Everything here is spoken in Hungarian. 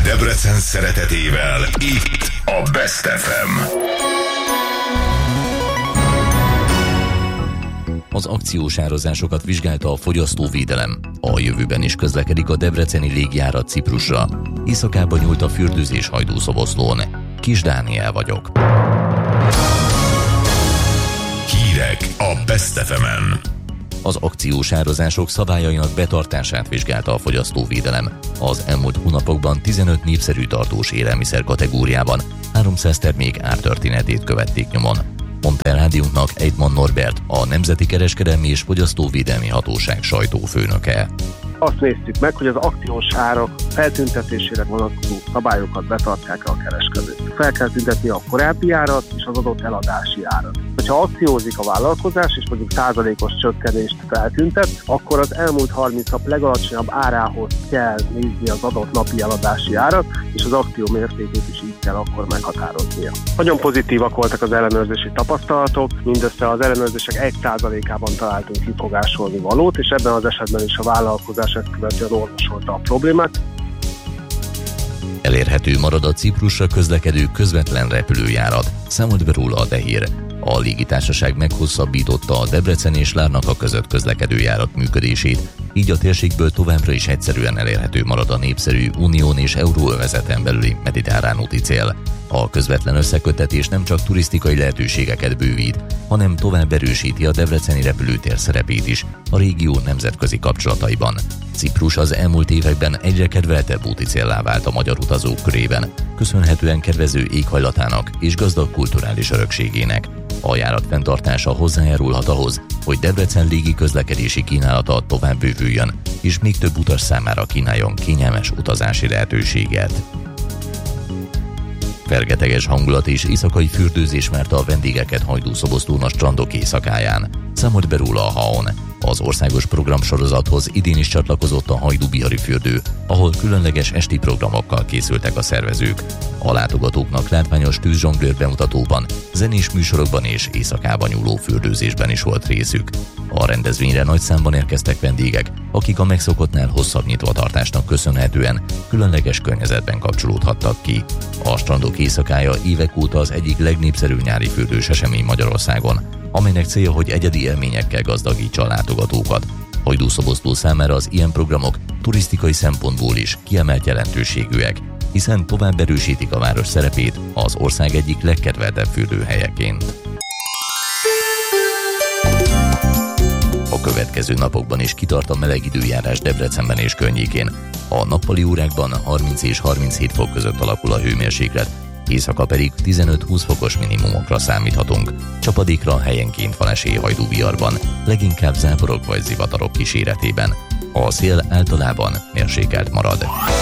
Debrecen szeretetével itt a Best FM. Az akciós árazásokat vizsgálta a fogyasztóvédelem. A jövőben is közlekedik a debreceni légjárat Ciprusra. Éjszakába nyúlt a fürdőzés Hajdúszoboszlón. Kis Dániel vagyok. Hírek a Best FM-en. Az akciós árazások szabályainak betartását vizsgálta a fogyasztóvédelem. Az elmúlt hónapokban 15 népszerű tartós élelmiszer kategóriában 300 termék ártörténetét követték nyomon. Mondta el rádiónknak Eidman Norbert, a Nemzeti Kereskedelmi és Fogyasztóvédelmi Hatóság sajtófőnöke. Azt néztük meg, hogy az akciós árak feltüntetésére vonatkozó szabályokat betartják a kereskedők. Fel kell tüntetni a korábbi árat és az adott eladási árat. Ha akciózik a vállalkozás, és mondjuk százalékos csökkenést feltüntet, akkor az elmúlt 30 nap legalacsonyabb árához kell nézni az adott napi eladási árat, és az akció mértékét is így kell akkor meghatároznia. Nagyon pozitívak voltak az ellenőrzési tapasztalatok, mindössze az ellenőrzések 1%-ában találtunk kifogásolni valót, és ebben az esetben is a vállalkozás ezt követően orvosolta a problémát. Elérhető marad a Ciprusra közlekedő közvetlen repülőjárat, számolt be róla a Dehír. A légitársaság meghosszabbította a Debrecen és Larnaka között közlekedő járat működését, így a térségből továbbra is egyszerűen elérhető marad a népszerű unión és euróövezeten belüli mediterrán úti cél. A közvetlen összeköttetés nem csak turisztikai lehetőségeket bővít, hanem tovább erősíti a debreceni repülőtér szerepét is a régió nemzetközi kapcsolataiban. Ciprus az elmúlt években egyre kedveltebb úti céllá vált a magyar utazók körében, köszönhetően kedvező éghajlatának és gazdag kulturális örökségének. A járat fenntartása hozzájárulhat ahhoz, hogy Debrecen légi közlekedési kínálata tovább bővüljön, és még több utas számára kínáljon kényelmes utazási lehetőséget. Fergeteges hangulat és éjszakai fürdőzés várta a vendégeket Hajdúszoboszlón a strandok éjszakáján, számolt be róla a HAON. Az országos programsorozathoz idén is csatlakozott a Hajdú-Bihari fürdő, ahol különleges esti programokkal készültek a szervezők. A látogatóknak látványos tűzzsonglőr bemutatóban, zenés műsorokban és éjszakában nyúló fürdőzésben is volt részük. A rendezvényre nagy számban érkeztek vendégek, akik a megszokottnál hosszabb nyitvatartásnak köszönhetően különleges környezetben kapcsolódhattak ki. A strandok éjszakája évek óta az egyik legnépszerűbb nyári fürdős esemény Magyarországon, amelynek célja, hogy egyedi élményekkel gazdagítsa a látogatókat. Hajdúszoboszló számára az ilyen programok turisztikai szempontból is kiemelt jelentőségűek, hiszen tovább erősítik a város szerepét az ország egyik legkedveltebb fürdőhelyeként. A következő napokban is kitart a meleg időjárás Debrecenben és környékén. A nappali órákban 30 és 37 fok között alakul a hőmérséklet, éjszaka pedig 15-20 fokos minimumokra számíthatunk. Csapadékra helyenként van esély Hajdú-Biharban, leginkább záporok vagy zivatarok kíséretében. A szél általában mérsékelt marad.